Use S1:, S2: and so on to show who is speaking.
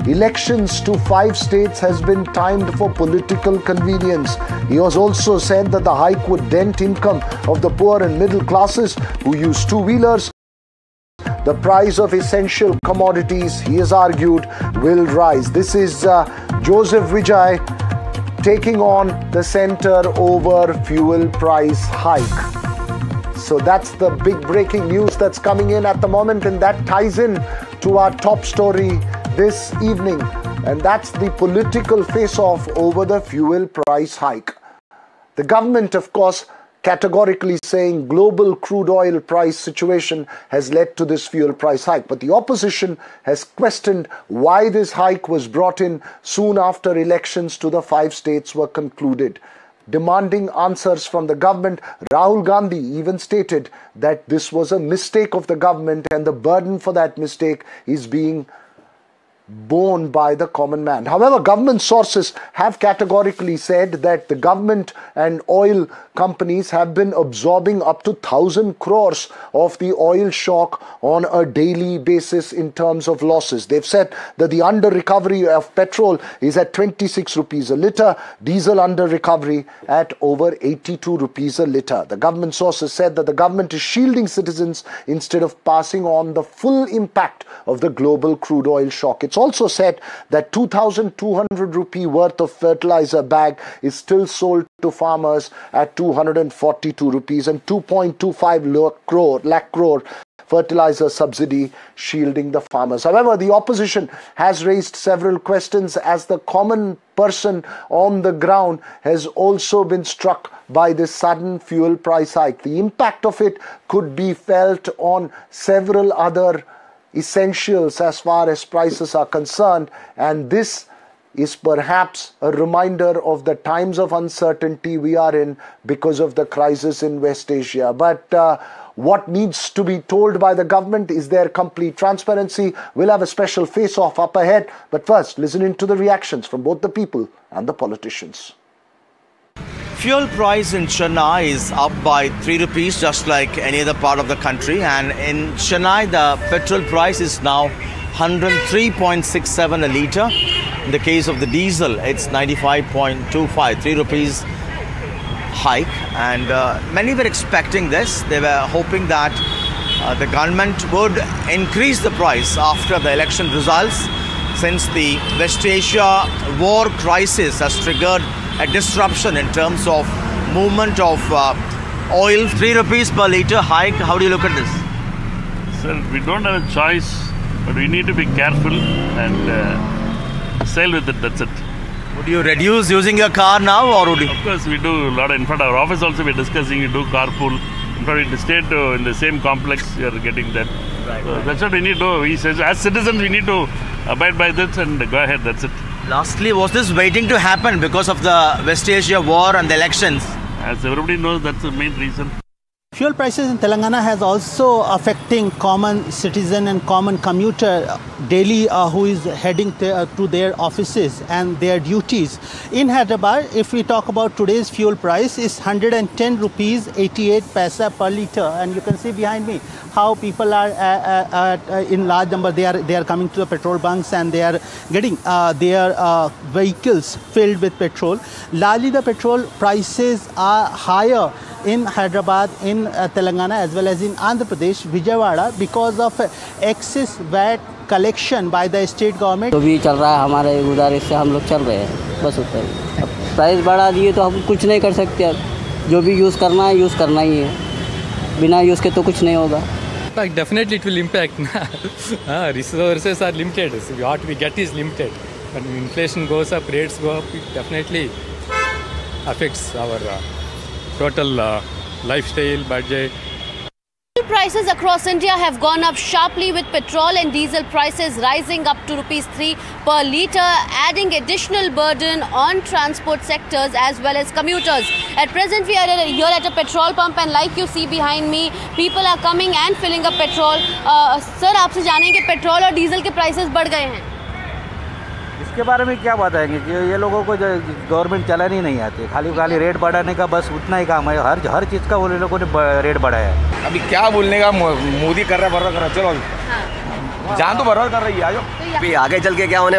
S1: elections to 5 states has been timed for political convenience. He has also said that the hike would dent income of the poor and middle classes who use two-wheelers. The price of essential commodities, he has argued, will rise. This is Joseph Vijay taking on the center over fuel price hike. So that's the big breaking news that's coming in at the moment, and that ties in to our top story this evening, and that's the political face-off over the fuel price hike. The government, of course, categorically saying global crude oil price situation has led to this fuel price hike. But the opposition has questioned why this hike was brought in soon after elections to the 5 states were concluded. Demanding answers from the government, Rahul Gandhi even stated that this was a mistake of the government and the burden for that mistake is being borne by the common man. However, government sources have categorically said that the government and oil companies have been absorbing up to 1,000 crores of the oil shock on a daily basis in terms of losses. They've said that the under recovery of petrol is at 26 rupees a litre, diesel under recovery at over 82 rupees a litre. The government sources said that the government is shielding citizens instead of passing on the full impact of the global crude oil shock. It's also said that 2,200 rupee worth of fertilizer bag is still sold to farmers at 242 rupees and 2.25 lakh crore fertilizer subsidy shielding the farmers. However, the opposition has raised several questions as the common person on the ground has also been struck by this sudden fuel price hike. The impact of it could be felt on several other essentials as far as prices are concerned, and this is perhaps a reminder of the times of uncertainty we are in because of the crisis in West Asia. But what needs to be told by the government? Is there complete transparency? We'll have a special face-off up ahead, but first listening to the reactions from both the people and the politicians.
S2: Fuel price in Chennai is up by 3 rupees, just like any other part of the country. And in Chennai, the petrol price is now 103.67 a litre. In the case of the diesel, it's 95.25, 3 rupees hike. And many were expecting this. They were hoping that the government would increase the price after the election results, since the West Asia war crisis has triggered a disruption in terms of movement of oil. 3 rupees per litre hike. How do you look at this?
S3: Sir, we don't have a choice, but we need to be careful and sail with it, that's it.
S2: Would you reduce using your car now, or would you?
S3: Of course, we do a lot. In fact, our office also we're discussing, we do carpool. In fact, we stay in the same complex, we are getting that.
S2: Right,
S3: so that's what we need to do. As citizens, we need to abide by this and go ahead, that's it.
S2: Lastly, was this waiting to happen because of the West Asia war and the elections?
S3: As everybody knows, that's the main reason.
S4: Fuel prices in Telangana has also affecting common citizen and common commuter daily who is heading to their offices and their duties. In Hyderabad, if we talk about today's fuel price, is 110 rupees 88 paisa per litre, and you can see behind me how people are in large number. They are coming to the petrol bunks and they are getting their vehicles filled with petrol. Largely the petrol prices are higher in Hyderabad, in Telangana, as well as in Andhra Pradesh, Vijayawada, because of excess VAT collection by the state government.
S5: जो भी चल रहा है हमारे गुजारिश से हम लोग चल रहे हैं, बस उतना ही। अब प्राइस बढ़ा दिए तो हम कुछ नहीं कर सकते। अब जो भी यूज़ करना ही है, बिना यूज़ के तो कुछ नहीं होगा।
S6: Definitely it will impact. Resources are limited. So what we get is limited. When inflation goes up, rates go up, it definitely affects our total lifestyle, budget.
S7: Prices across India have gone up sharply, with petrol and diesel prices rising up to rupees 3 per litre, adding additional burden on transport sectors as well as commuters. At present, we are here at a petrol pump, and like you see behind me, people are coming and filling up petrol. Sir, आपसे जानेंगे petrol और diesel के prices बढ़ गए हैं।
S8: इसके बारे में क्या बताएंगे कि ये लोगों को जो गवर्नमेंट चलानी नहीं आती, खाली रेट बढ़ाने का बस उतना ही काम है। हर चीज़ का वो लोगों ने रेट बढ़ाया है।
S9: अभी क्या बोलने का, मोदी कर रहा है, चलो जान तो बर्बाद कर रही है। आगे चल के क्या होने